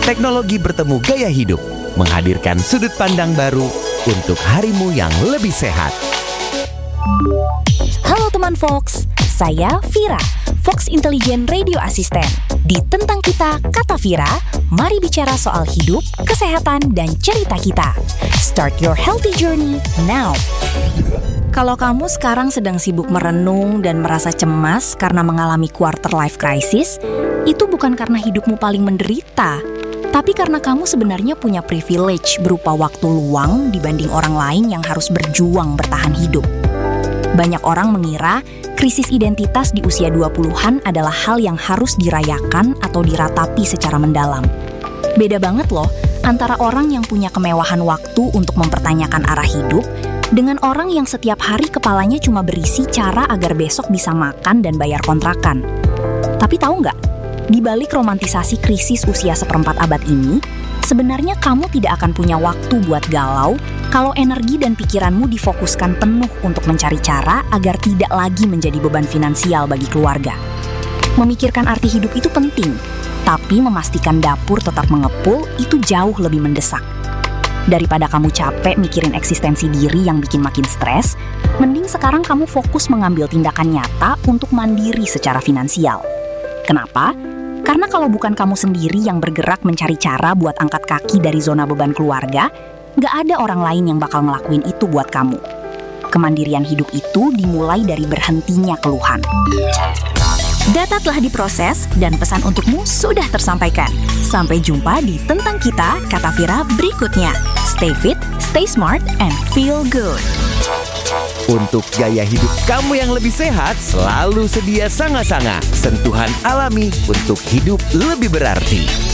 teknologi bertemu gaya hidup, menghadirkan sudut pandang baru untuk harimu yang lebih sehat. Halo teman Fox, saya Vira, Fox Intelligent Radio Assistant. Di Tentang Kita, Kata Vira, mari bicara soal hidup, kesehatan, dan cerita kita. Start your healthy journey now. Kalau kamu sekarang sedang sibuk merenung dan merasa cemas karena mengalami quarter life crisis, itu bukan karena hidupmu paling menderita, tapi karena kamu sebenarnya punya privilege berupa waktu luang dibanding orang lain yang harus berjuang bertahan hidup. Banyak orang mengira krisis identitas di usia 20-an adalah hal yang harus dirayakan atau diratapi secara mendalam. Beda banget loh antara orang yang punya kemewahan waktu untuk mempertanyakan arah hidup dengan orang yang setiap hari kepalanya cuma berisi cara agar besok bisa makan dan bayar kontrakan. Tapi tahu nggak, di balik romantisasi krisis usia seperempat abad ini, sebenarnya kamu tidak akan punya waktu buat galau kalau energi dan pikiranmu difokuskan penuh untuk mencari cara agar tidak lagi menjadi beban finansial bagi keluarga. Memikirkan arti hidup itu penting, tapi memastikan dapur tetap mengepul itu jauh lebih mendesak. Daripada kamu capek mikirin eksistensi diri yang bikin makin stres, mending sekarang kamu fokus mengambil tindakan nyata untuk mandiri secara finansial. Kenapa? Karena kalau bukan kamu sendiri yang bergerak mencari cara buat angkat kaki dari zona beban keluarga, nggak ada orang lain yang bakal ngelakuin itu buat kamu. Kemandirian hidup itu dimulai dari berhentinya keluhan. Data telah diproses dan pesan untukmu sudah tersampaikan. Sampai jumpa di Tentang Kita, Kata Vira berikutnya. Stay fit, stay smart, and feel good. Untuk gaya hidup kamu yang lebih sehat, selalu sedia Sanga-Sanga, sentuhan alami untuk hidup lebih berarti.